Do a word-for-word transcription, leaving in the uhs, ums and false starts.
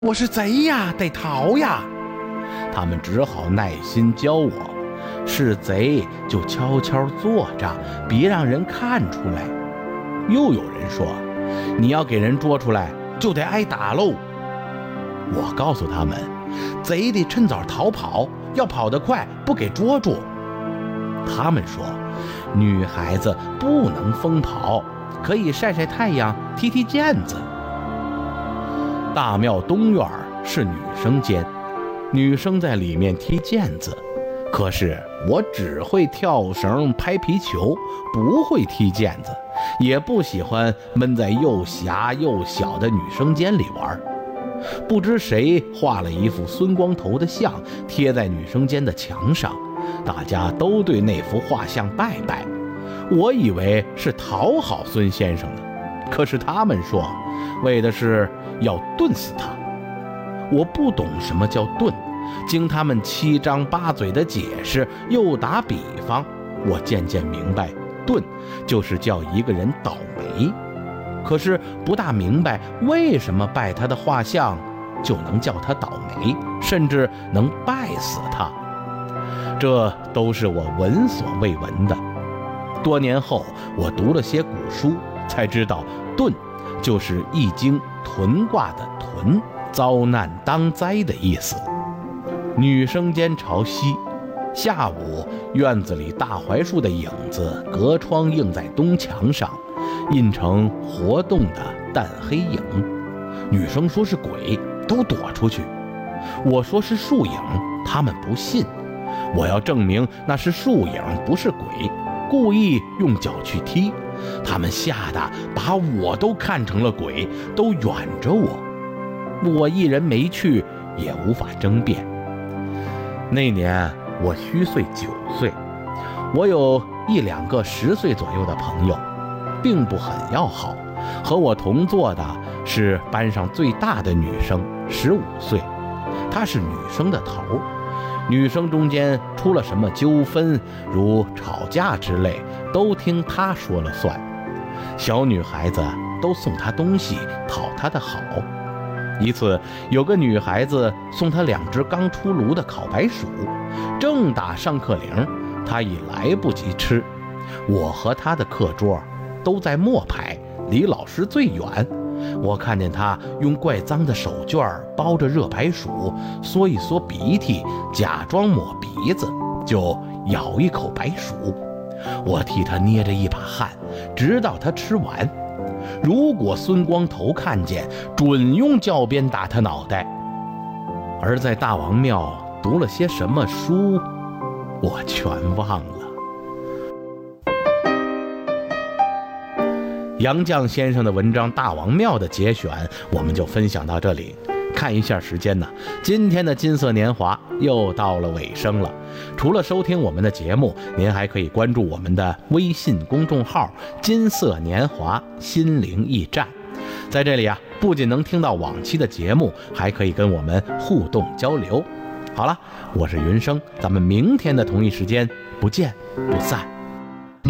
我是贼呀，得逃呀。他们只好耐心教我，是贼就悄悄坐着，别让人看出来。又有人说，你要给人捉出来，就得挨打喽。我告诉他们，贼得趁早逃跑，要跑得快，不给捉住。他们说，女孩子不能疯跑，可以晒晒太阳，踢踢毽子。大庙东院是女生间，女生在里面踢毽子，可是我只会跳绳、拍皮球，不会踢毽子，也不喜欢闷在又狭又小的女生间里玩。不知谁画了一幅孙光头的像，贴在女生间的墙上，大家都对那幅画像拜拜。我以为是讨好孙先生呢，可是他们说，为的是要炖死他。我不懂什么叫炖，经他们七张八嘴的解释，又打比方，我渐渐明白，炖就是叫一个人倒霉。可是不大明白为什么拜他的画像就能叫他倒霉，甚至能拜死他。这都是我闻所未闻的。多年后我读了些古书，才知道遁就是易经屯卦的屯，遭难当灾的意思。女生间朝西，下午院子里大槐树的影子隔窗映在东墙上，印成活动的淡黑影。女生说是鬼，都躲出去。我说是树影，他们不信。我要证明那是树影，不是鬼，故意用脚去踢。他们吓得把我都看成了鬼，都远着我。我一人没去，也无法争辩。那年我虚岁九岁，我有一两个十岁左右的朋友，并不很要好。和我同坐的是班上最大的女生，十五岁，她是女生的头。女生中间出了什么纠纷，如吵架之类，都听她说了算。小女孩子都送她东西，讨她的好。一次有个女孩子送她两只刚出炉的烤白薯，正打上课铃，她已来不及吃。我和她的课桌都在末排，离老师最远。我看见她用怪脏的手绢包着热白薯，缩一缩鼻涕，假装抹鼻子，就咬一口白薯。我替她捏着一把汗，直到她吃完。如果孙光头看见，准用教鞭打他脑袋。而在大王庙读了些什么书，我全忘了。杨绛先生的文章《大王庙》的节选，我们就分享到这里。看一下时间呢，今天的金色年华又到了尾声了。除了收听我们的节目，您还可以关注我们的微信公众号金色年华心灵驿站。在这里啊，不仅能听到往期的节目，还可以跟我们互动交流。好了，我是云生，咱们明天的同一时间不见不散。